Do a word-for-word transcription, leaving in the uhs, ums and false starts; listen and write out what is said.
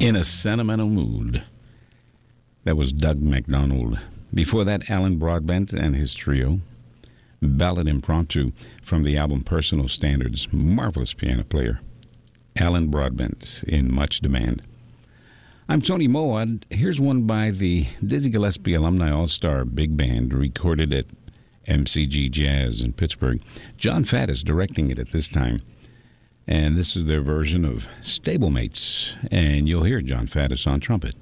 In a Sentimental Mood. That was Doug MacDonald. Before that, Alan Broadbent and his trio. Ballad Impromptu from the album Personal Standards. Marvelous piano player. Alan Broadbent in much demand. I'm Tony Moad. Here's one by the Dizzy Gillespie Alumni All-Star Big Band, recorded at M C G Jazz in Pittsburgh. John Fatt is directing it at this time. And this is their version of Stablemates. And you'll hear John Faddis on trumpet.